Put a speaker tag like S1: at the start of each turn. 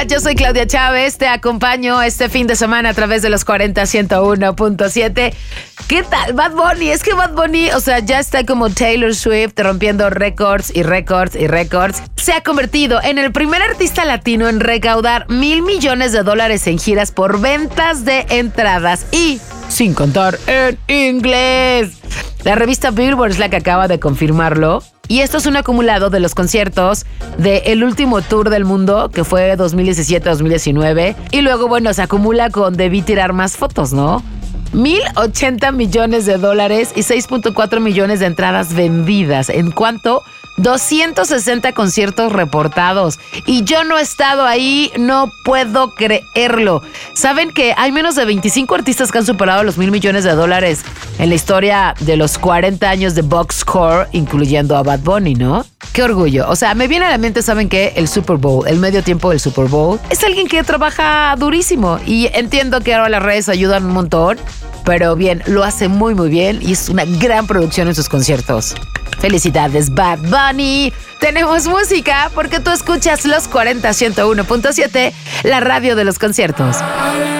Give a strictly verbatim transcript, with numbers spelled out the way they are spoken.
S1: yo soy Claudia Chávez, te acompaño este fin de semana a través de los cuarenta ciento uno punto siete. ¿Qué tal? Bad Bunny, es que Bad Bunny, o sea, ya está como Taylor Swift rompiendo récords y récords y récords. Se ha convertido en el primer artista latino en recaudar mil millones de dólares en giras por ventas de entradas y sin contar en inglés. La revista Billboard es la que acaba de confirmarlo. Y esto es un acumulado de los conciertos del último tour del mundo, que fue dos mil diecisiete a dos mil diecinueve. Y luego, bueno, se acumula con Debí tirar más fotos, ¿no? mil ochenta millones de dólares y seis punto cuatro millones de entradas vendidas. ¿En cuánto? doscientos sesenta conciertos reportados. Y yo no he estado ahí, no puedo creerlo. ¿Saben que hay menos de veinticinco artistas que han superado los mil millones de dólares en la historia de los cuarenta años de Boxcore, incluyendo a Bad Bunny, ¿no? Qué orgullo. O sea, me viene a la mente, ¿saben qué? El Super Bowl, el medio tiempo del Super Bowl. Es alguien que trabaja durísimo y entiendo que ahora las redes ayudan un montón, pero bien, lo hace muy muy bien y es una gran producción en sus conciertos. Felicidades, Bad Bunny. Tenemos música porque tú escuchas los cuarenta ciento uno punto siete, la radio de los conciertos.